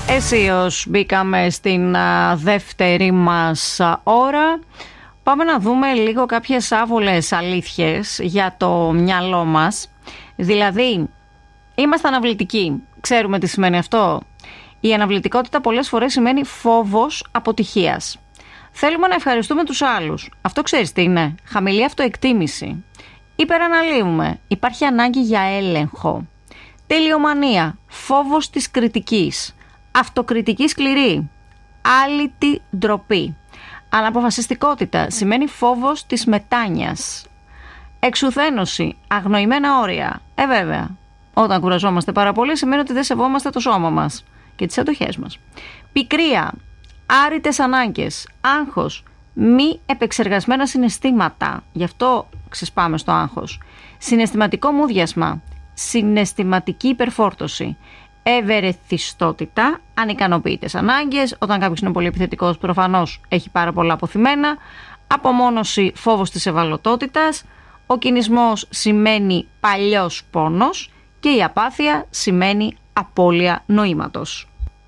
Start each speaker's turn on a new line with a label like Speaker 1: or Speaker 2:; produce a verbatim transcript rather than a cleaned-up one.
Speaker 1: Αισίως μπήκαμε στην α, δεύτερη μας α, ώρα. Πάμε να δούμε λίγο κάποιες άβολες αλήθειες για το μυαλό μας. Δηλαδή, είμαστε αναβλητικοί. Ξέρουμε τι σημαίνει αυτό. Η αναβλητικότητα πολλές φορές σημαίνει φόβος αποτυχίας. Θέλουμε να ευχαριστούμε τους άλλους. Αυτό ξέρεις τι είναι? Χαμηλή αυτοεκτίμηση. Υπεραναλύουμε. Υπάρχει ανάγκη για έλεγχο. Τελειομανία. Φόβος της κριτικής. Αυτοκριτική σκληρή. Άλυτη ντροπή. Αναποφασιστικότητα σημαίνει φόβος της μετάνοιας. Εξουθένωση. Αγνοημένα όρια. Ε, βέβαια. Όταν κουραζόμαστε πάρα πολύ σημαίνει ότι δεν σεβόμαστε το σώμα μας και τις αντοχές μας. Πικρία. Άρρητες ανάγκες. Άγχος. Μη επεξεργασμένα συναισθήματα. Γι' αυτό ξεσπάμε στο άγχος. Συναισθηματικό μούδιασμα. Συναισθηματική υπερφόρτωση. Ευερεθιστότητα, ανικανοποιητές ανάγκες. Όταν κάποιος είναι πολύ επιθετικός, προφανώς έχει πάρα πολλά αποθυμένα. Απομόνωση, φόβος της ευαλωτότητας. Ο κινησμός σημαίνει παλιός πόνος και η απάθεια σημαίνει απώλεια νοήματος.